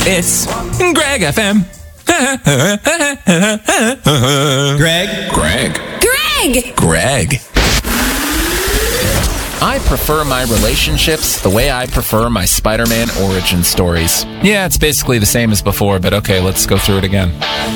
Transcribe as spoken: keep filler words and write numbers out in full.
It's Greg F M. Greg? Greg. Greg! Greg. I prefer my relationships the way I prefer my Spider-Man origin stories. Yeah, it's basically the same as before, but okay, let's go through it again.